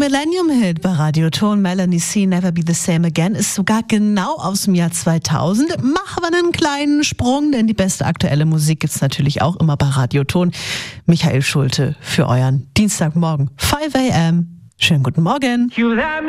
Millennium-Hit bei Radio Ton. Melanie C. Never Be the Same Again ist sogar genau aus dem Jahr 2000. Machen wir einen kleinen Sprung, denn die beste aktuelle Musik gibt's natürlich auch immer bei Radio Ton. Michael Schulte für euren Dienstagmorgen 5 a.m. Schönen guten Morgen.